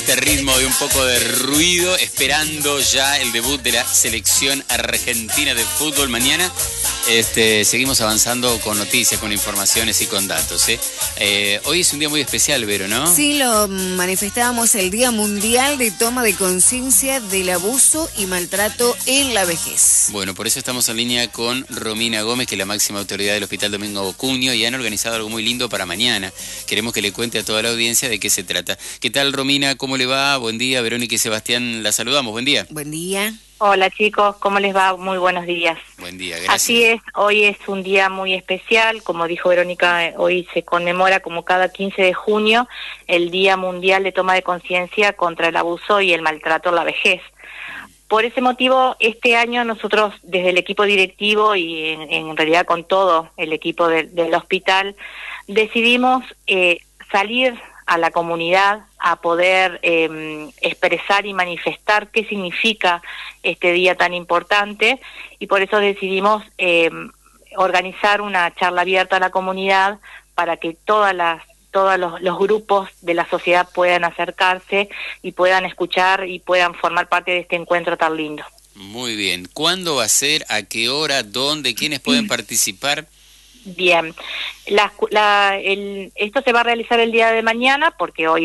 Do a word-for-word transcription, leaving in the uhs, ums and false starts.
este ritmo de un poco de ruido, esperando ya el debut de la selección argentina de fútbol mañana. Este, seguimos avanzando con noticias, con informaciones y con datos, ¿eh? Eh, hoy es un día muy especial, Vero, ¿no? Sí, lo manifestábamos el Día Mundial de Toma de Conciencia del Abuso y Maltrato en la Vejez. Bueno, por eso estamos en línea con Romina Gómez, que es la máxima autoridad del Hospital Domingo Bocuño, y han organizado algo muy lindo para mañana. Queremos que le cuente a toda la audiencia de qué se trata. ¿Qué tal, Romina? ¿Cómo le va? Buen día. Verónica y Sebastián, la saludamos. Buen día. Buen día. Hola chicos, ¿cómo les va? Muy buenos días. Buen día, gracias. Así es, hoy es un día muy especial, como dijo Verónica, hoy se conmemora como cada quince de junio el Día Mundial de Toma de Conciencia contra el Abuso y el Maltrato en la Vejez. Por ese motivo, este año nosotros desde el equipo directivo y en, en realidad con todo el equipo de, del hospital, decidimos eh, salir a la comunidad a poder eh, expresar y manifestar qué significa este día tan importante, y por eso decidimos eh, organizar una charla abierta a la comunidad para que todas las todos los, los grupos de la sociedad puedan acercarse y puedan escuchar y puedan formar parte de este encuentro tan lindo. Muy bien. ¿Cuándo va a ser? ¿A qué hora? ¿Dónde? ¿Quiénes pueden participar? Bien, la, la, el, esto se va a realizar el día de mañana porque hoy